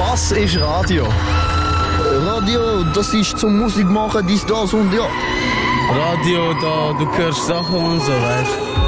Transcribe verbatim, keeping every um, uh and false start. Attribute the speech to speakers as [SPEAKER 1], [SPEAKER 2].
[SPEAKER 1] Was ist Radio?
[SPEAKER 2] Radio, das ist zum Musik machen, dies, das und ja.
[SPEAKER 3] Radio, da du hörst Sachen und so, weißt du.